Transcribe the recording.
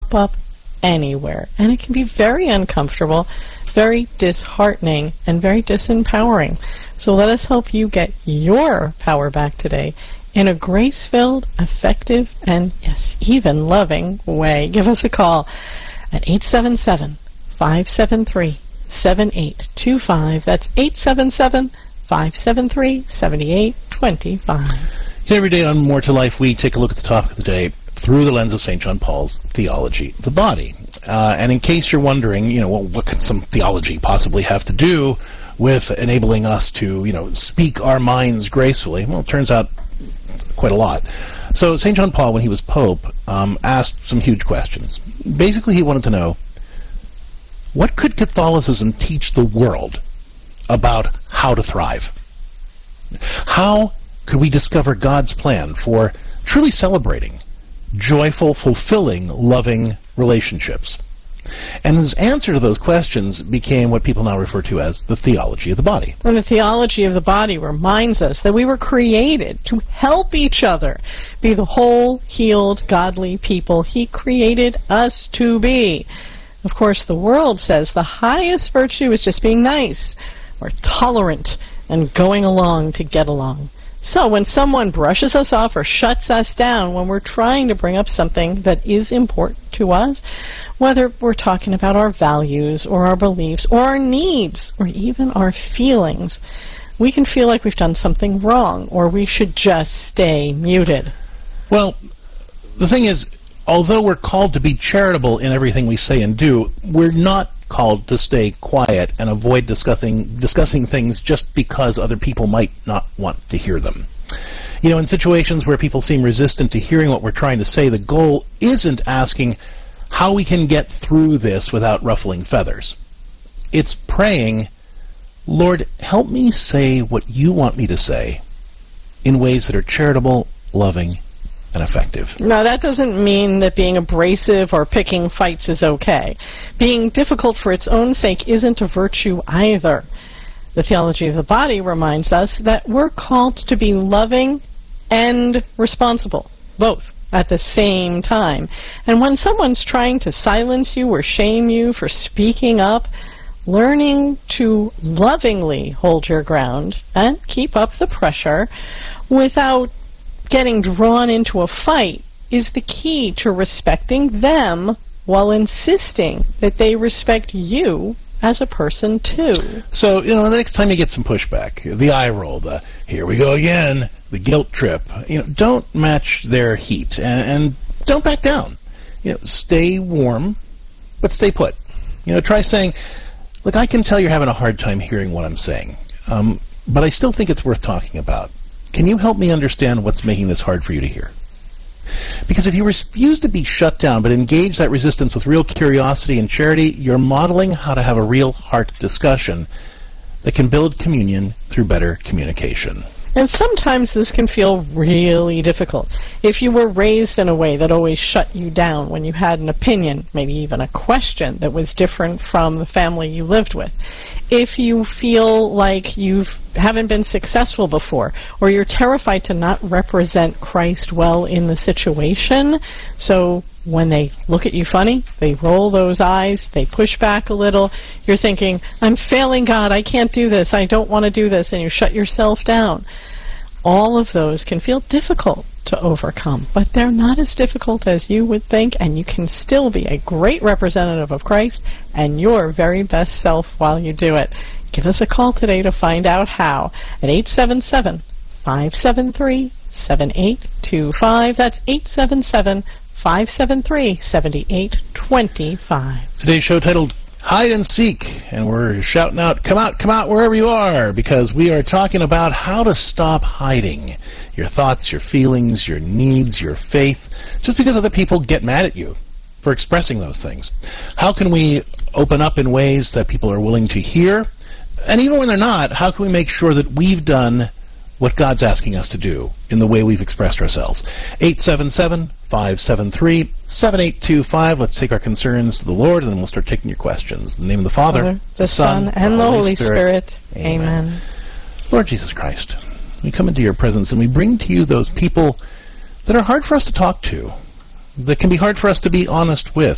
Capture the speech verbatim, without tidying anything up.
up anywhere. And it can be very uncomfortable, very disheartening, and very disempowering. So let us help you get your power back today in a grace-filled, effective, and, yes, even loving way. Give us a call at eight seven seven, five seven three, seven eight two five. That's eight seven seven, five seven three, seven eight two five. Every day on More to Life, we take a look at the topic of the day through the lens of Saint John Paul's theology, the body. Uh, and in case you're wondering, you know, well, what could some theology possibly have to do with enabling us to, you know, speak our minds gracefully? Well, it turns out quite a lot. So Saint John Paul, when he was Pope, um, asked some huge questions. Basically, he wanted to know, what could Catholicism teach the world about how to thrive? How could we discover God's plan for truly celebrating joyful, fulfilling, loving relationships? And his answer to those questions became what people now refer to as the theology of the body. And the theology of the body reminds us that we were created to help each other be the whole, healed, godly people He created us to be. Of course, the world says the highest virtue is just being nice or tolerant and going along to get along. So when someone brushes us off or shuts us down when we're trying to bring up something that is important to us, whether we're talking about our values or our beliefs or our needs or even our feelings, we can feel like we've done something wrong or we should just stay muted. Well, the thing is, although we're called to be charitable in everything we say and do, we're not called to stay quiet and avoid discussing discussing things just because other people might not want to hear them. You know, in situations where people seem resistant to hearing what we're trying to say, the goal isn't asking how we can get through this without ruffling feathers. It's praying, Lord, help me say what you want me to say in ways that are charitable, loving, and effective. No, that doesn't mean that being abrasive or picking fights is okay. Being difficult for its own sake isn't a virtue either. The theology of the body reminds us that we're called to be loving and responsible, both at the same time. And when someone's trying to silence you or shame you for speaking up, learning to lovingly hold your ground and keep up the pressure without getting drawn into a fight is the key to respecting them while insisting that they respect you as a person too. So, you know, the next time you get some pushback, the eye roll, the here we go again, the guilt trip, you know, don't match their heat and, and don't back down. You know, stay warm, but stay put. You know, try saying, look, I can tell you're having a hard time hearing what I'm saying, um, but I still think it's worth talking about. Can you help me understand what's making this hard for you to hear? Because if you refuse to be shut down but engage that resistance with real curiosity and charity, you're modeling how to have a real heart discussion that can build communion through better communication. And sometimes this can feel really difficult. If you were raised in a way that always shut you down when you had an opinion, maybe even a question that was different from the family you lived with. If you feel like you haven't been successful before, or you're terrified to not represent Christ well in the situation, so when they look at you funny, they roll those eyes, they push back a little, you're thinking, I'm failing God, I can't do this, I don't want to do this, and you shut yourself down. All of those can feel difficult to overcome, but they're not as difficult as you would think, and you can still be a great representative of Christ and your very best self while you do it. Give us a call today to find out how at eight seven seven, five seven three, seven eight two five. That's eight seven seven, five seven three, seven eight two five. Today's show titled Hide and Seek, and we're shouting out, come out, come out wherever you are, because we are talking about how to stop hiding your thoughts, your feelings, your needs, your faith, just because other people get mad at you for expressing those things. How can we open up in ways that people are willing to hear? And even when they're not, how can we make sure that we've done what God's asking us to do in the way we've expressed ourselves? eight seven seven, five seven three, seven eight two five. Let's take our concerns to the Lord, and then we'll start taking your questions. In the name of the Father, Father the, the Son, and the Holy Spirit. Spirit. Amen. Amen. Lord Jesus Christ, we come into your presence and we bring to you those people that are hard for us to talk to, that can be hard for us to be honest with.